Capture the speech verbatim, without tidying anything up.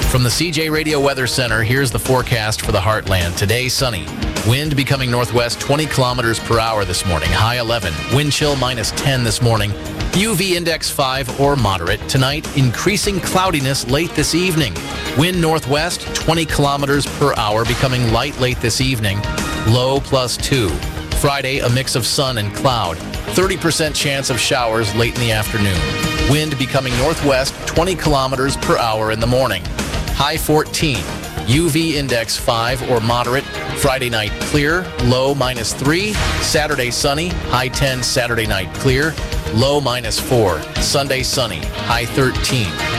From the C J Radio Weather Center, here's the forecast for the Heartland. Today, sunny. Wind becoming northwest twenty kilometers per hour this morning, high eleven. Wind chill minus ten this morning. U V index five or moderate. Tonight, increasing cloudiness late this evening. Wind northwest twenty kilometers per hour, becoming light late this evening. Low plus two. Friday, a mix of sun and cloud. thirty percent chance of showers late in the afternoon. Wind becoming northwest twenty kilometers per hour in the morning. High fourteen. U V index five or moderate. Friday night clear, low minus three. Saturday sunny, high ten. Saturday night clear, low minus four. Sunday sunny, high thirteen.